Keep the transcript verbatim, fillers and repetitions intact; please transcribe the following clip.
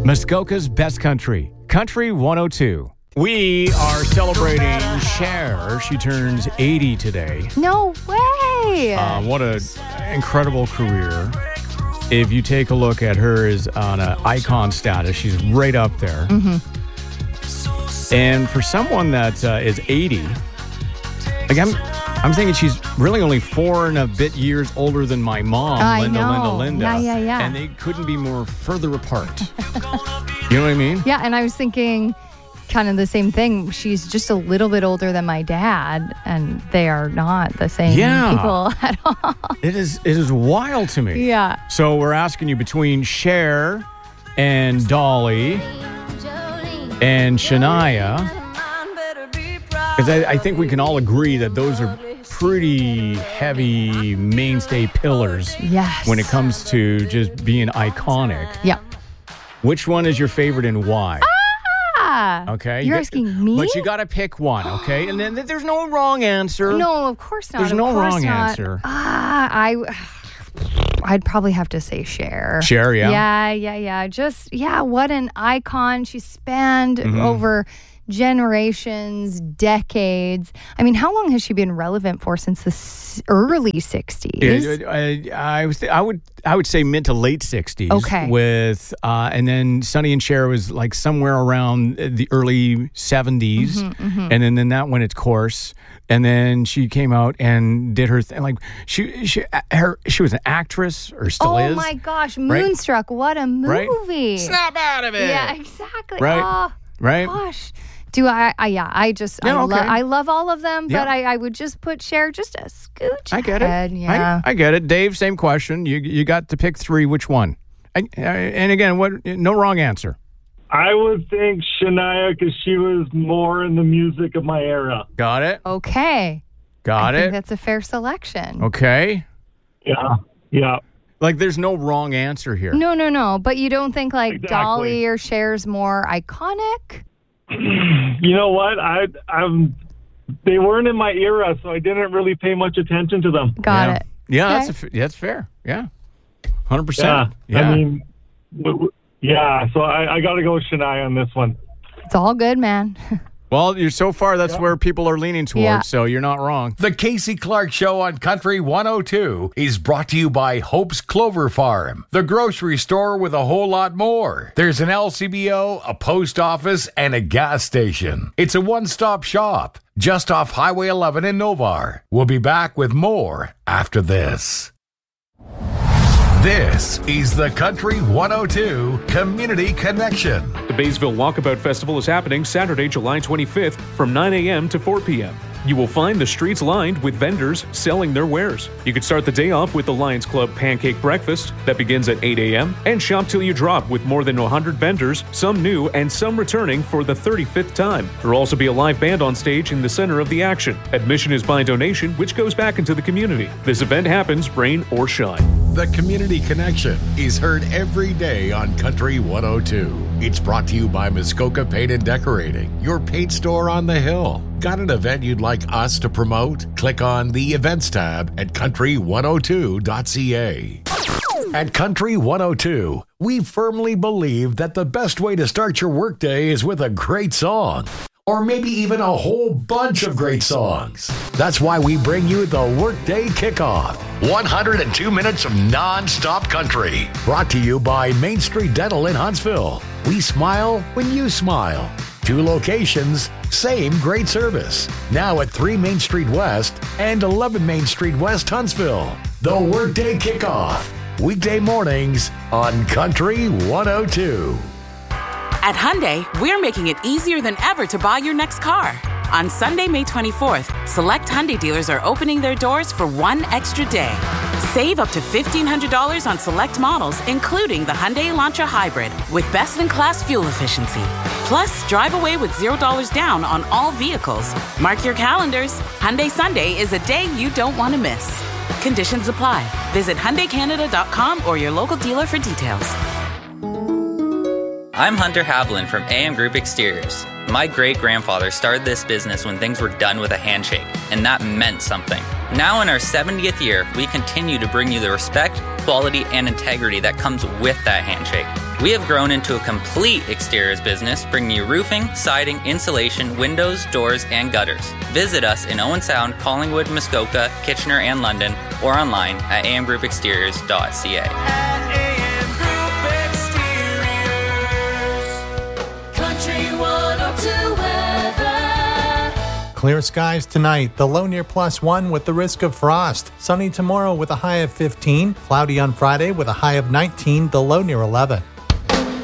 Muskoka's Best Country, Country one oh two. We are celebrating Cher. She turns eighty today. No way. Uh, what an incredible career. If you take a look at her as on an icon status, she's right up there. Mm-hmm. And for someone that uh, is eighty, like I'm, I'm thinking she's really only four and a bit years older than my mom, I Linda, know. Linda, Linda. Yeah, yeah, yeah. And they couldn't be more further apart. You know what I mean? Yeah, and I was thinking kind of the same thing. She's just a little bit older than my dad, and they are not the same Yeah. people at all. It is it is wild to me. Yeah. So we're asking you between Cher and Dolly and Shania, because I, I think we can all agree that those are pretty heavy mainstay pillars Yes. when it comes to just being iconic. Yeah. Which one is your favorite and why? Ah, Okay. You're You got- asking me? But you got to pick one, okay? And then there's no wrong answer. No, of course not. There's of no course wrong not. answer. Ah, I, I'd probably have to say Cher. Cher, yeah? Yeah, yeah, yeah. Just, yeah, what an icon. She spanned Mm-hmm. over generations, decades. I mean, how long has she been relevant for? Since the s- early sixties? Yeah, I, I was th- I would I would say mid to late sixties. Okay. With uh, and then Sonny and Cher was like somewhere around the early seventies, Mm-hmm, and then, then that went its course. And then she came out and did her thing. Like she she her she was an actress or still Oh is. my gosh, Right? Moonstruck, what a Right? movie. Snap out of it. Yeah, exactly. Right. Oh, Right. gosh. Do I, I yeah, I just Yeah, I, okay. lo- I love all of them, Yeah. but I, I would just put Cher just a scooch I get ahead. it. Yeah. I, I get it. Dave, same question. You you got to pick three. Which one? I, I, and again, what? No wrong answer. I would think Shania because she was more in the music of my era. Got it. Okay. Got I it. think that's a fair selection. Okay. Yeah, yeah. Like, there's no wrong answer here. No, no, no. But you don't think like Exactly. Dolly or Cher's more iconic? You know what? I I'm they weren't in my era, so I didn't really pay much attention to them. Got yeah. it. Yeah, Okay. that's a f that's fair. Yeah, hundred Yeah, percent. Yeah, I mean, w- w- yeah. So I, I got to go with Shania on this one. It's all good, man. well, you're so far. That's where people are leaning towards. Yeah. So you're not wrong. The Casey Clark Show on Country one oh two is brought to you by Hope's Clover Farm, the grocery store with a whole lot more. There's an L C B O, a post office, and a gas station. It's a one-stop shop just off Highway eleven in Novar. We'll be back with more after this. This is the Country one oh two Community Connection. The Baysville Walkabout Festival is happening Saturday, July twenty-fifth from nine a.m. to four p.m. You will find the streets lined with vendors selling their wares. You could start the day off with the Lions Club Pancake Breakfast that begins at eight a.m. and shop till you drop with more than one hundred vendors, some new and some returning for the thirty-fifth time. There will also be a live band on stage in the center of the action. Admission is by donation, which goes back into the community. This event happens rain or shine. The Community Connection is heard every day on Country one oh two. It's brought to you by Muskoka Paint and Decorating, your paint store on the hill. Got an event you'd like us to promote? Click on the Events tab at country one oh two dot c a. At Country one oh two, we firmly believe that the best way to start your workday is with a great song. Or maybe even a whole bunch of great songs. That's why we bring you the Workday Kickoff. one hundred two minutes of non-stop country. Brought to you by Main Street Dental in Huntsville. We smile when you smile. Two locations, same great service. Now at three Main Street West and eleven Main Street West, Huntsville. The Workday Kickoff. Weekday mornings on Country one oh two. At Hyundai, we're making it easier than ever to buy your next car. On Sunday, May twenty-fourth, select Hyundai dealers are opening their doors for one extra day. Save up to fifteen hundred dollars on select models, including the Hyundai Elantra Hybrid, with best-in-class fuel efficiency. Plus, drive away with zero dollars down on all vehicles. Mark your calendars. Hyundai Sunday is a day you don't want to miss. Conditions apply. Visit Hyundai Canada dot com or your local dealer for details. I'm Hunter Haviland from A M Group Exteriors. My great-grandfather started this business when things were done with a handshake, and that meant something. Now in our seventieth year, we continue to bring you the respect, quality, and integrity that comes with that handshake. We have grown into a complete exteriors business, bringing you roofing, siding, insulation, windows, doors, and gutters. Visit us in Owen Sound, Collingwood, Muskoka, Kitchener, and London, or online at a m group exteriors dot c a. Clear skies tonight, the low near plus one with the risk of frost. Sunny tomorrow with a high of fifteen. Cloudy on Friday with a high of nineteen, the low near eleven.